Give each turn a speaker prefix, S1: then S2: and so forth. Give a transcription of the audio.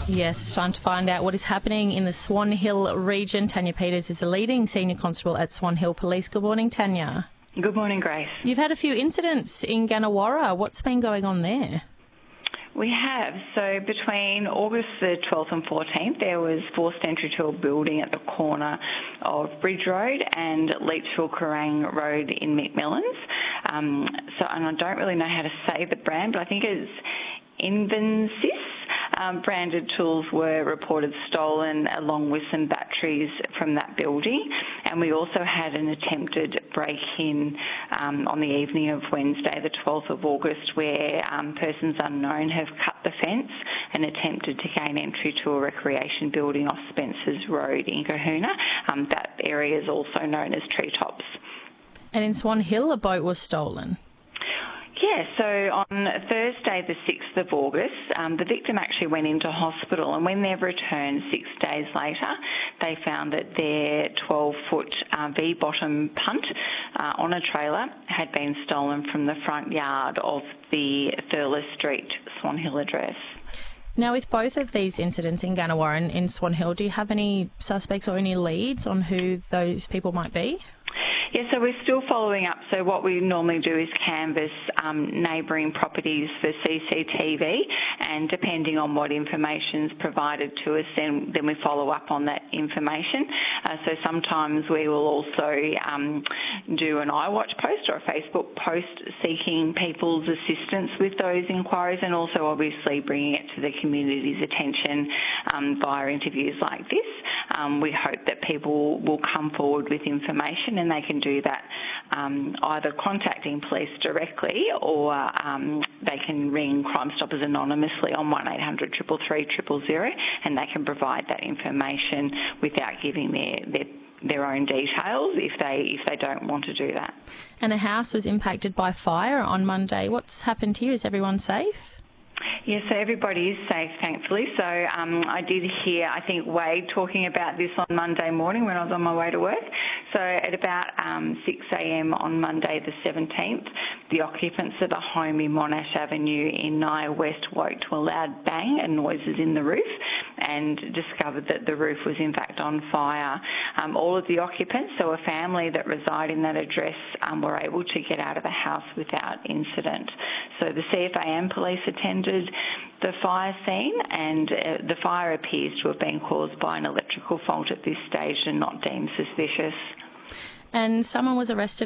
S1: Yes, it's time to find out what is happening in the Swan Hill region. Tanya Peters is the leading senior constable at Swan Hill Police. Good morning, Tanya.
S2: Good morning, Grace.
S1: You've had a few incidents in Gannawarra. What's been going on there?
S2: We have. So between August the 12th and 14th, there was forced entry to a building at the corner of Bridge Road and Leachville Kerrang Road in McMillans. And I don't really know how to say the brand, but I think it's Invensys. Branded tools were reported stolen along with some batteries from that building, and we also had an attempted break-in on the evening of Wednesday the 12th of August where persons unknown have cut the fence and attempted to gain entry to a recreation building off Spencer's Road in Kahuna. That area is also known as Treetops.
S1: And in Swan Hill, a boat was stolen.
S2: Yeah, so on Thursday the 6th of August, the victim actually went into hospital, and when they returned 6 days later, they found that their 12-foot V-bottom punt on a trailer had been stolen from the front yard of the Thurles Street Swan Hill address.
S1: Now, with both of these incidents in Gannawarra and in Swan Hill, do you have any suspects or any leads on who those people might be?
S2: Yeah, so we're still following up. So what we normally do is canvass neighbouring properties for CCTV, and depending on what information is provided to us, then we follow up on that information. So sometimes we will also do an iWatch post or a Facebook post seeking people's assistance with those inquiries, and also obviously bringing it to the community's attention via interviews like this. We hope that people will come forward with information, and they can do that either contacting police directly or they can ring Crime Stoppers anonymously on 1800 333 000, and they can provide that information without giving their own details if they don't want to do that.
S1: And a house was impacted by fire on Monday. What's happened here? Is everyone safe?
S2: Yes, so everybody is safe, thankfully. So I did hear, I think, Wade talking about this on Monday morning when I was on my way to work. So at about 6 a.m. on Monday the 17th, the occupants of a home in Monash Avenue in Nye West woke to a loud bang and noises in the roof and discovered that the roof was in fact on fire. All of the occupants, so a family that reside in that address, were able to get out of the house without incident. So the CFAM police attended the fire scene, and the fire appears to have been caused by an electrical fault at this stage and not deemed suspicious.
S1: And someone was arrested